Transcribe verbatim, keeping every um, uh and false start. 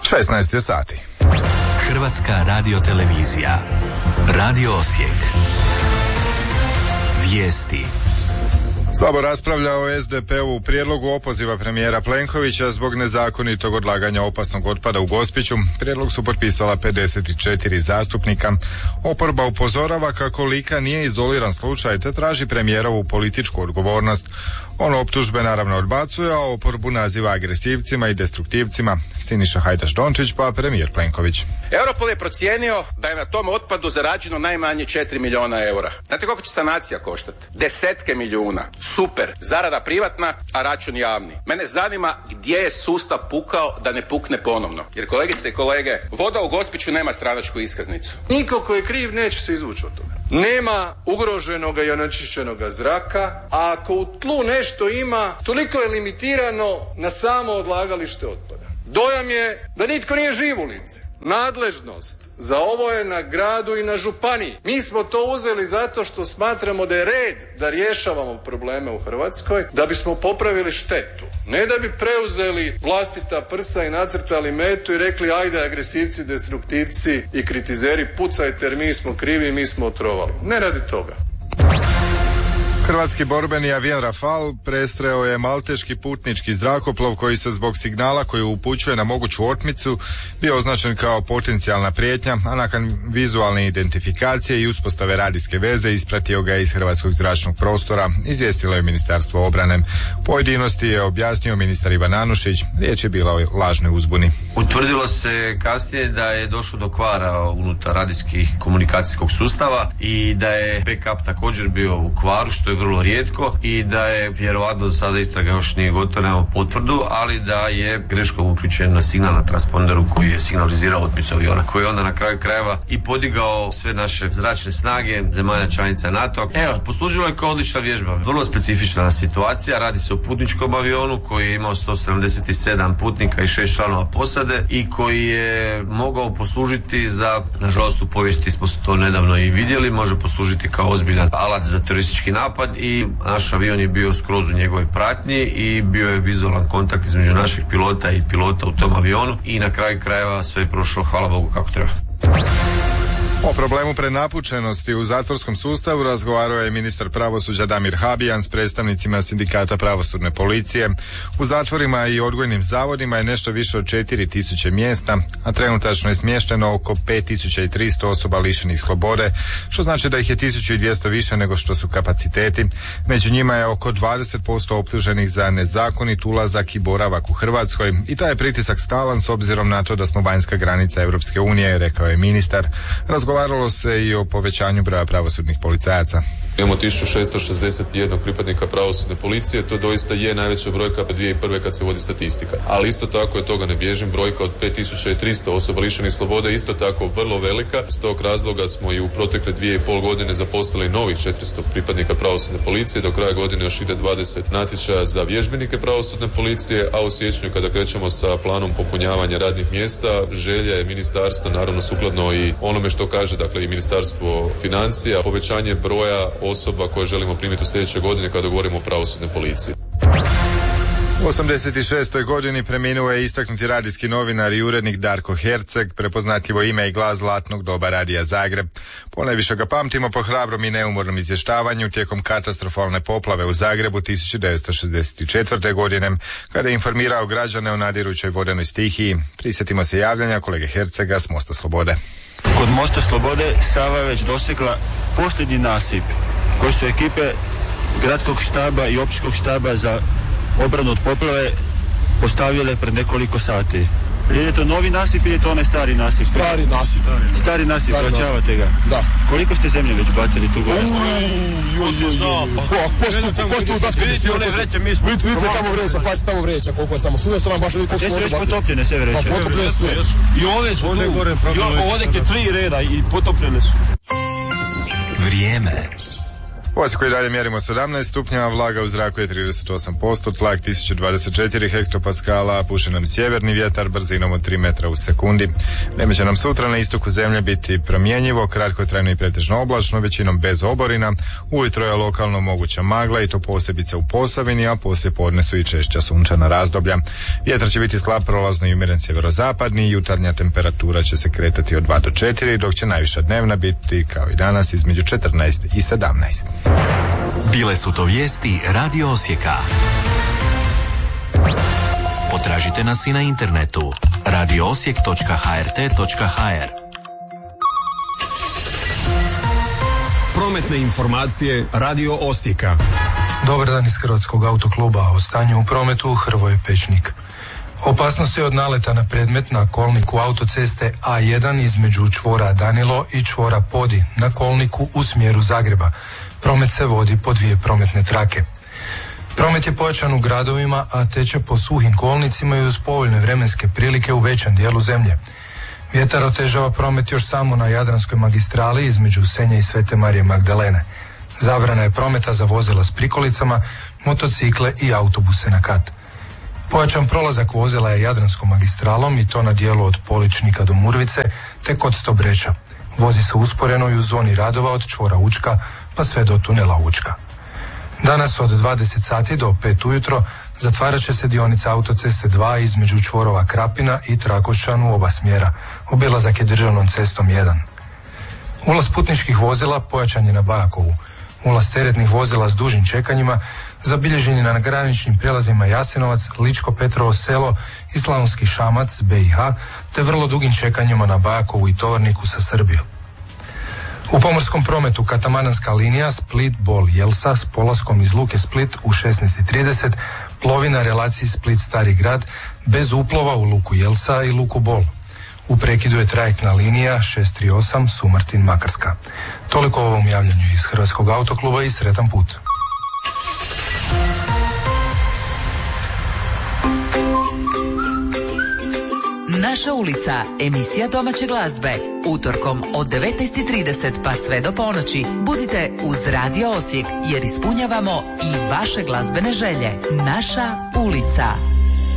šesnaest je sati. Hrvatska radiotelevizija. Radio Osijek. Vijesti. Sabor raspravlja o es de pe-u prijedlogu opoziva premijera Plenkovića zbog nezakonitog odlaganja opasnog otpada u Gospiću. Prijedlog su potpisala pedeset četiri zastupnika. Oporba upozorava kako Lika nije izoliran slučaj te traži premijerovu političku odgovornost. On optužbe naravno odbacuje, a oporbu naziva agresivcima i destruktivcima. Siniša Hajdaš Dončić pa premijer Plenković. Europol je procijenio da je na tom otpadu zarađeno najmanje četiri milijuna eura. Znate koliko će sanacija koštati? Desetke milijuna. Super. Zarada privatna, a račun javni. Mene zanima gdje je sustav pukao da ne pukne ponovno. Jer kolegice i kolege, voda u Gospiću nema stranačku iskaznicu. Niko ko je kriv neće se izvući od toga. Nema ugroženoga i onečišćenoga zraka, a ako u tlu nešto ima, toliko je limitirano na samo odlagalište otpada. Dojam je da nitko nije živ u lice. Nadležnost za ovo je na gradu i na županiji. Mi smo to uzeli zato što smatramo da je red da rješavamo probleme u Hrvatskoj, da bismo popravili štetu. Ne da bi preuzeli vlastita prsa i nacrtali metu i rekli ajde agresivci, destruktivci i kritizeri pucajte jer mi smo krivi, mi smo otrovali. Ne radi toga. Hrvatski borbeni avion Rafal prestreo je malteški putnički zrakoplov koji se zbog signala koji upućuje na moguću otmicu bio označen kao potencijalna prijetnja, a nakon vizualne identifikacije i uspostave radijske veze ispratio ga iz hrvatskog zračnog prostora, izvijestilo je Ministarstvo obrane. Pojedinosti je objasnio ministar Ivan Anušić, riječ je bila o lažnoj uzbuni. Utvrdilo se kasnije da je došlo do kvara unutar radijskih komunikacijskog sustava i da je backup također bio u kvaru, što je vrlo rijetko, i da je vjerovatno za sada istraga još nije gotova, nemamo potvrdu, ali da je greškom uključen na signal na transponderu koji je signalizirao otmicu aviona, koji je onda na kraju krajeva i podigao sve naše zračne snage zemalja članica NATO. Evo, poslužilo je kao odlična vježba. Vrlo specifična situacija, radi se o putničkom avionu koji je imao sto sedamdeset sedam putnika i šest članova posade i koji je mogao poslužiti za, nažalost u povijesti smo to nedavno i vidjeli, može poslužiti kao ozbiljan alat za teroristički napad i naš avion je bio skroz u njegovoj pratnji i bio je vizualan kontakt između naših pilota i pilota u tom avionu i na kraju krajeva sve je prošlo, hvala Bogu, kako treba. O problemu prenapučenosti u zatvorskom sustavu razgovarao je ministar pravosuđa Damir Habijan s predstavnicima sindikata pravosudne policije. U zatvorima i odgojnim zavodima je nešto više od četiri tisuće mjesta, a trenutačno je smješteno oko pet tisuća tristo osoba lišenih slobode, što znači da ih je tisuću dvjesto više nego što su kapaciteti. Među njima je oko dvadeset posto optuženih za nezakonit ulazak i boravak u Hrvatskoj i taj je pritisak stalan s obzirom na to da smo vanjska granica Europske unije, rekao je ministar. Razgovaralo se i o povećanju broja pravosudnih policajaca. Imamo tisuću šesto šezdeset jedan pripadnika pravosudne policije, to doista je najveća brojka dvije tisuće prve kad se vodi statistika. Ali isto tako je toga ne bježim, brojka od pet tisuća tristo osoba lišenih slobode isto tako vrlo velika. S tog razloga smo i u protekle dvije i pol godine zaposlili novih četiristo pripadnika pravosudne policije. Do kraja godine još ide dvadeset natječaja za vježbenike pravosudne policije, a u siječnju kada krećemo sa planom popunjavanja radnih mjesta, želja je ministarstva, naravno sukladno i onome što kaže, dakle i Ministarstvo financija, povećanje broja osoba koje želimo primiti u sljedećoj godini kada govorimo o pravosudnoj policiji. U osamdeset šestoj godini preminuo je istaknuti radijski novinar i urednik Darko Herceg, prepoznatljivo ime i glas zlatnog doba Radija Zagreb. Ponajviše ga pamtimo po hrabrom i neumornom izvještavanju tijekom katastrofalne poplave u Zagrebu tisuću devetsto šezdeset četvrte godine, kada je informirao građane o nadirućoj vodenoj stihiji. Prisjetimo se javljanja kolege Hercega s Mosta Slobode. Kod Mosta Slobode Sava je već dosegla posljednji nasip koji su ekipe gradskog štaba i općinskog štaba za obranu od poplave postavile pred nekoliko sati. Je li to novi nasip ili je to onaj stari nasip? Stari nasip. Stari nasip, vraćavate ga? Da. Koliko ste zemlje već bacili tu gore? Ko što uznat? Vidite one vreće, mi smo... Vidite tamo vreća, pa tamo vreća, koliko je samo. S druge strane baš vidite koliko smo... Gdje su već potopljene sve vreće? Pa potopljene sve. I ove su tu. Ovdje je tri reda i potopljene su. Vrijeme. U Osijeku i dalje mjerimo sedamnaest stupnjeva, vlaga u zraku je trideset osam posto, tlak tisuću dvadeset četiri hektopaskala, puše nam sjeverni vjetar brzinom od tri metra u sekundi. Vrijeme će nam sutra na istoku zemlje biti promjenjivo, kratkotrajno i pretežno oblačno, većinom bez oborina. Ujutro je lokalno moguća magla i to posebice u Posavini, a poslije podne su i češća sunčana razdoblja. Vjetar će biti slab, prolazno i umjeren sjeverozapadni, jutarnja temperatura će se kretati od dva do četiri, dok će najviša dnevna biti, kao i danas, između četrnaest i sedamnaest. Bile su to vijesti Radio Osijeka. Potražite nas i na internetu radio osijek točka ha er te točka ha er. Prometne informacije Radio Osijeka. Dobar dan iz Hrvatskog autokluba. O stanju u prometu Hrvoje Pečnik. Opasnosti od naleta na predmet na kolniku autoceste A jedan između čvora Danilo i čvora Podi na kolniku u smjeru Zagreba. Promet se vodi po dvije prometne trake. Promet je pojačan u gradovima, a teče po suhim kolnicima i uz povoljne vremenske prilike u većem dijelu zemlje. Vjetar otežava promet još samo na Jadranskoj magistrali između Senja i Svete Marije Magdalene. Zabrana je prometa za vozila s prikolicama, motocikle i autobuse na kat. Pojačan prolazak vozila je Jadranskom magistralom i to na dijelu od Poličnika do Murvice te kod Stobreča. Vozi se usporeno i u zoni radova od čvora Učka pa sve do tunela Učka. Danas od dvadeset sati do pet ujutro zatvarat će se dionica autoceste dva između čvorova Krapina i Trakošćan u oba smjera. Obilazak je državnom cestom jedan. Ulaz putničkih vozila pojačan je na Bajakovu. Ulaz teretnih vozila s dužim čekanjima zabilježen je na graničnim prijelazima Jasenovac, Ličko Petrovo selo i Slavonski Šamac, B i H, te vrlo dugim čekanjima na Bajakovu i Tovarniku sa Srbijom. U pomorskom prometu katamananska linija Split-Bol-Jelsa s polaskom iz luke Split u šesnaest i trideset plovi na relaciji Split-Stari grad bez uplova u luku Jelsa i luku Bol. U prekidu je trajektna linija šest tri osam Sumartin-Makarska. Toliko o ovom javljanju iz Hrvatskog autokluba i sretan put. Naša ulica, emisija domaće glazbe. Utorkom od devetnaest i trideset pa sve do ponoći. Budite uz Radio Osijek jer ispunjavamo i vaše glazbene želje. Naša ulica.